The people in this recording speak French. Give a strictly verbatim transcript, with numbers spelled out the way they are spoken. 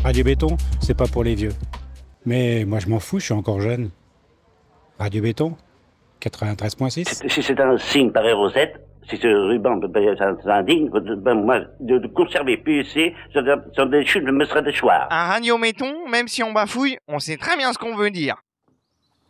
Radio Béton, c'est pas pour les vieux. Mais moi je m'en fous, je suis encore jeune. Radio Béton, quatre-vingt-treize virgule six. Si c'est un signe pareil Rosette, si ce ruban s'indigne, ben moi, de, de conserver P U C, sur des chutes de me serait de choix. Un radio béton, même si on bafouille, on sait très bien ce qu'on veut dire.